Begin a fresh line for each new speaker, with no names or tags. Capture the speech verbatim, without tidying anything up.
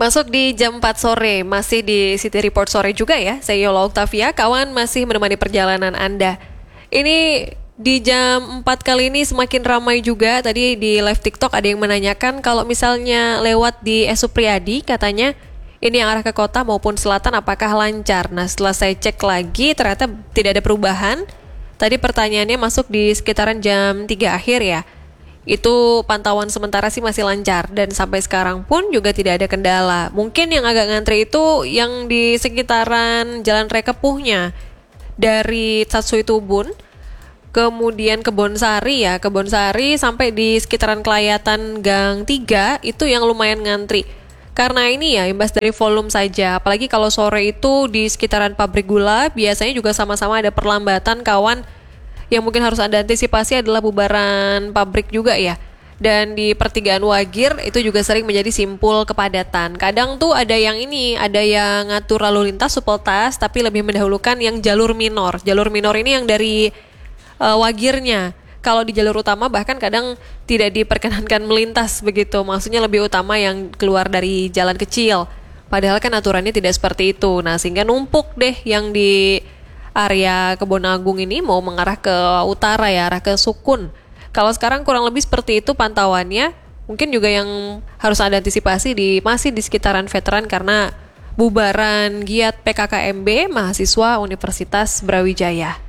Masuk di jam empat sore, masih di City Report sore juga ya. Saya Yola Octavia, kawan masih menemani perjalanan Anda. Ini di jam empat kali ini semakin ramai juga. Tadi di live TikTok ada yang menanyakan kalau misalnya lewat di Esupriyadi, katanya ini yang arah ke kota maupun selatan apakah lancar. Nah, setelah saya cek lagi ternyata tidak ada perubahan. Tadi pertanyaannya masuk di sekitaran jam tiga akhir ya. Itu pantauan sementara sih masih lancar dan sampai sekarang pun juga tidak ada kendala. Mungkin yang agak ngantri itu yang di sekitaran Jalan Raya Kepuhnya dari Tsatsui Tubun, kemudian Kebonsari ya, Kebonsari sampai di sekitaran Kelayatan Gang tiga itu yang lumayan ngantri. Karena ini ya imbas dari volume saja, apalagi kalau sore itu di sekitaran pabrik gula biasanya juga sama-sama ada perlambatan kawan. Yang mungkin harus Anda antisipasi adalah bubaran pabrik juga ya. Dan di pertigaan Wagir itu juga sering menjadi simpul kepadatan. Kadang tuh ada yang ini, ada yang ngatur lalu lintas supeltas tapi lebih mendahulukan yang jalur minor. Jalur minor ini yang dari uh, Wagirnya. Kalau di jalur utama bahkan kadang tidak diperkenankan melintas begitu. Maksudnya lebih utama yang keluar dari jalan kecil. Padahal kan aturannya tidak seperti itu. Nah, sehingga numpuk deh yang di area Kebon Agung ini mau mengarah ke utara ya, arah ke Sukun. Kalau sekarang kurang lebih seperti itu pantauannya. Mungkin juga yang harus Anda antisipasi di masih di sekitaran veteran karena bubaran giat P K K M B mahasiswa Universitas Brawijaya.